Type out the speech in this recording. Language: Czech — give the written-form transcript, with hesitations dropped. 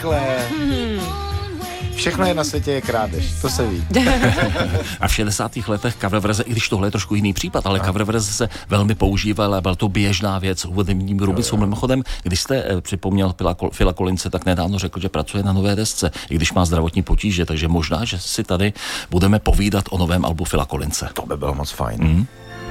takhle. Všechno je na světě je krádež, to se ví. A v 60. letech coververze, i když tohle je trošku jiný případ, ale coververze se velmi používala, byla to běžná věc hudebním Rubicům. Mimochodem, když jste připomněl Phila Collinse, tak nedávno řekl, že pracuje na nové desce, i když má zdravotní potíže, takže možná, že si tady budeme povídat o novém albu Phila Collinse. To by bylo moc fajn.